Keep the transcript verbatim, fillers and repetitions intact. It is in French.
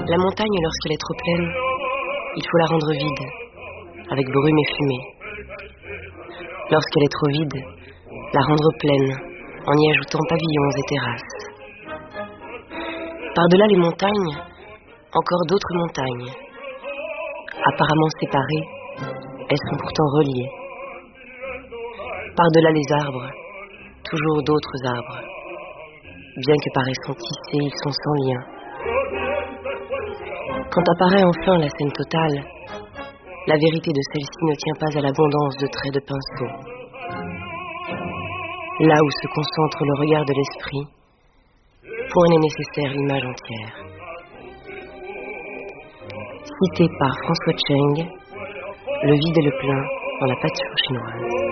La montagne, lorsqu'elle est trop pleine, il faut la rendre vide, avec brume et fumée. Lorsqu'elle est trop vide, la rendre pleine, en y ajoutant pavillons et terrasses. Par-delà les montagnes, encore d'autres montagnes. Apparemment séparées, elles sont pourtant reliées. Par-delà les arbres, toujours d'autres arbres. Bien que paraissant tissés, ils sont sans lien. Quand apparaît enfin la scène totale, la vérité de celle-ci ne tient pas à l'abondance de traits de pinceau. Là où se concentre le regard de l'esprit, point n'est nécessaire l'image entière. Cité par François Cheng, Le vide et le plein dans la peinture chinoise.